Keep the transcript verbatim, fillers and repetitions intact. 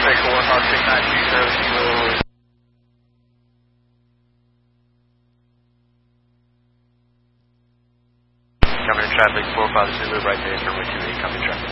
Vector one five six nine two service for... Coming to traffic four five Zulu right there, runway two eight, coming to traffic.